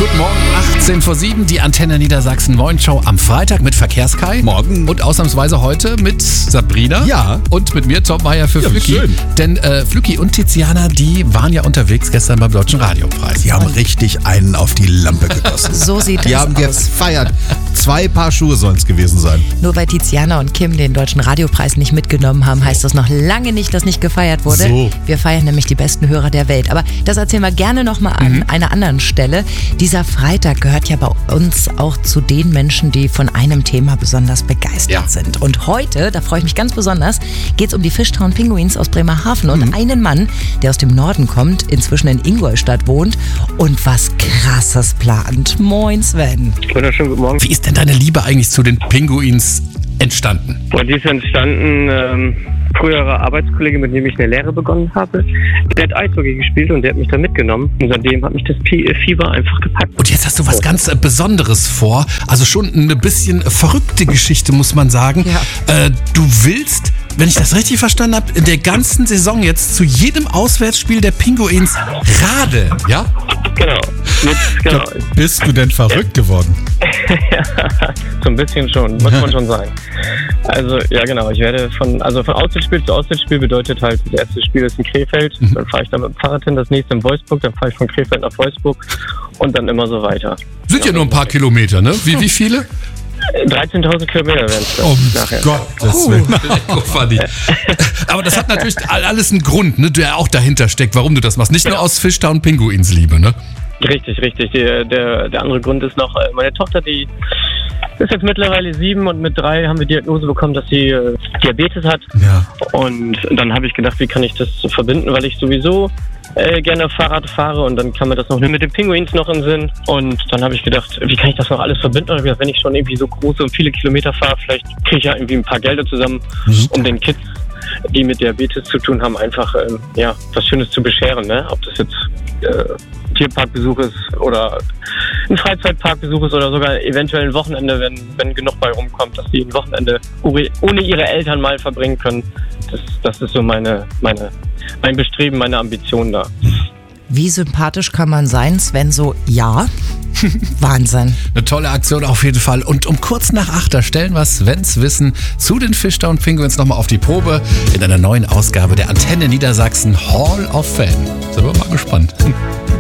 Guten Morgen, 18 vor 7, die Antenne Niedersachsen Morgenshow am Freitag mit Verkehrskai. Morgen. Und ausnahmsweise heute mit Sabrina. Ja. Und mit mir, Tom Meier für Flücki. Schön. Denn Flücki und Tiziana, die waren ja unterwegs gestern beim Deutschen Radiopreis. Die haben richtig einen auf die Lampe gegossen. So sieht Die es haben aus. gefeiert. 2 Paar Schuhe sollen es gewesen sein. Nur weil Tiziana und Kim den Deutschen Radiopreis nicht mitgenommen haben, heißt das noch lange nicht, dass nicht gefeiert wurde. So. Wir feiern nämlich die besten Hörer der Welt. Aber das erzählen wir gerne nochmal an einer anderen Stelle. Dieser Freitag gehört ja bei uns auch zu den Menschen, die von einem Thema besonders begeistert sind. Und heute, da freue ich mich ganz besonders, geht es um die Fishtown Pinguins aus Bremerhaven und einen Mann, der aus dem Norden kommt, inzwischen in Ingolstadt wohnt und was Krasses plant. Moin Sven. Wunderschönen guten Morgen. Wie ist denn deine Liebe eigentlich zu den Pinguins entstanden? Und die ist entstanden, früherer Arbeitskollege, mit dem ich eine Lehre begonnen habe. Der hat Eishockey gespielt und der hat mich da mitgenommen. Und seitdem hat mich das Fieber einfach gepackt. Und jetzt hast du was ganz Besonderes vor. Also schon eine bisschen verrückte Geschichte, muss man sagen. Ja. Du willst, wenn ich das richtig verstanden habe, in der ganzen Saison jetzt zu jedem Auswärtsspiel der Pinguins radeln, ja? Genau. Genau. Bist du denn verrückt geworden? Ja, so ein bisschen schon, muss man schon sagen. Also, ja genau, ich werde von Auswärtsspiel zu Auswärtsspiel bedeutet halt, das erste Spiel ist in Krefeld, dann fahre ich da mit dem Fahrrad hin, das nächste in Wolfsburg, dann fahre ich von Krefeld nach Wolfsburg und dann immer so weiter. Sind ja nur ein paar Kilometer, ne? Wie viele? 13.000 Kilometer werden es nachher. Gottes Willen. Funny. Aber das hat natürlich alles einen Grund, ne, der auch dahinter steckt, warum du das machst. Nicht nur aus Fishtown Pinguins Liebe, ne? Richtig. Der andere Grund ist noch, meine Tochter, die ist jetzt mittlerweile 7 und mit 3 haben wir Diagnose bekommen, dass sie Diabetes hat. Ja. Und dann habe ich gedacht, wie kann ich das verbinden, weil ich sowieso gerne Fahrrad fahre und dann kam mir das noch mit den Pinguins noch in den Sinn. Und dann habe ich gedacht, wie kann ich das noch alles verbinden? Und ich gedacht, wenn ich schon irgendwie so große und viele Kilometer fahre, vielleicht kriege ich ja irgendwie ein paar Gelder zusammen, um den Kids, die mit Diabetes zu tun haben, einfach was Schönes zu bescheren. Ne? Ob das jetzt Tierparkbesuch ist oder ein Freizeitparkbesuch ist oder sogar eventuell ein Wochenende, wenn genug bei rumkommt, dass sie ein Wochenende ohne ihre Eltern mal verbringen können. Das ist so mein Bestreben, meine Ambition da. Wie sympathisch kann man sein, Sven? So, ja. Wahnsinn. Eine tolle Aktion auf jeden Fall. Und um kurz nach 8 da stellen wir Svens Wissen zu den Fishtown Penguins nochmal auf die Probe in einer neuen Ausgabe der Antenne Niedersachsen Hall of Fame. Sind wir mal gespannt.